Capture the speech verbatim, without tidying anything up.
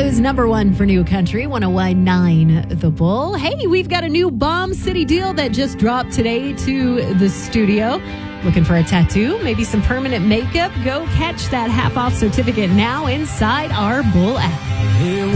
Chicago's number one for new country, one oh one point nine The Bull. Hey, we've got a new Bomb City deal that just dropped today to the studio. Looking for a tattoo, maybe some permanent makeup? Go catch that half-off certificate now inside our Bull app.